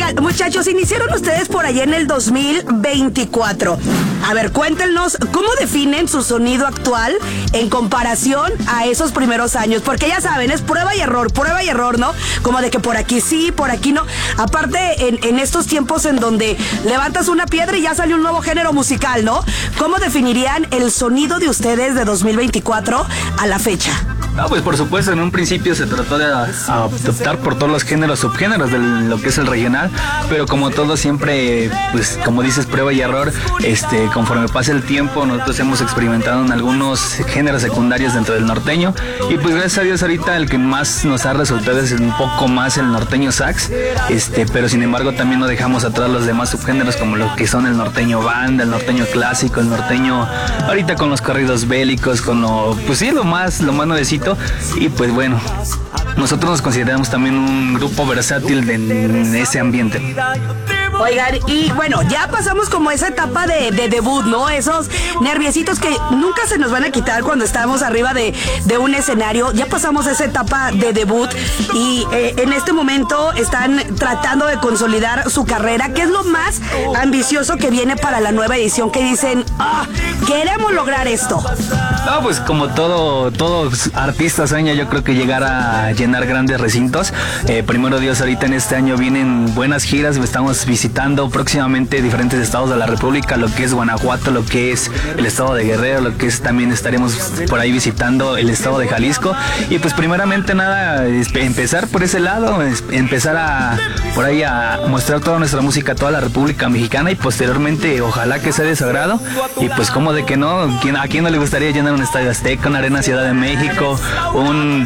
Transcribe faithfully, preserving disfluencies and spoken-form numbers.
Oigan, muchachos, iniciaron ustedes por allá en el dos mil veinticuatro. A ver, cuéntenos, ¿cómo definen su sonido actual en comparación a esos primeros años? Porque ya saben, es prueba y error, prueba y error, ¿no? Como de que por aquí sí, por aquí no. Aparte, en, en estos tiempos en donde levantas una piedra y ya sale un nuevo género musical, ¿no? ¿Cómo definirían el sonido de ustedes de dos mil veinticuatro a la fecha? No, pues por supuesto, en un principio se trató de a, a optar por todos los géneros, subgéneros de lo que es el regional, pero como todo siempre, pues como dices, prueba y error, este, conforme pasa el tiempo, nosotros hemos experimentado en algunos géneros secundarios dentro del norteño, y pues gracias a Dios ahorita el que más nos ha resultado es un poco más el norteño sax, este, pero sin embargo también no dejamos atrás los demás subgéneros como lo que son el norteño banda, el norteño clásico, el norteño, ahorita con los corridos bélicos, con lo, pues sí, lo más, lo más nuevecito. Y pues bueno, nosotros nos consideramos también un grupo versátil de, en ese ambiente. Oigan, y bueno, ya pasamos como esa etapa de, de debut, ¿no? Esos nerviositos que nunca se nos van a quitar cuando estamos arriba de, de un escenario. Ya pasamos esa etapa de debut y eh, en este momento están tratando de consolidar su carrera. ¿Qué es lo más ambicioso que viene para la nueva edición? Que dicen, ah, queremos lograr esto. No, pues como todo, todo artista sueña, yo creo que llegar a llenar grandes recintos. Eh, primero Dios, ahorita en este año vienen buenas giras, estamos visitando próximamente diferentes estados de la República, lo que es Guanajuato, lo que es el estado de Guerrero, lo que es también estaremos por ahí visitando el estado de Jalisco. Y pues primeramente nada, es empezar por ese lado, es empezar a por ahí a mostrar toda nuestra música a toda la República Mexicana y posteriormente ojalá que sea de su agrado. Y pues como de que no, ¿quién, a quién no le gustaría llenar un estadio Azteca, una arena Ciudad de México, un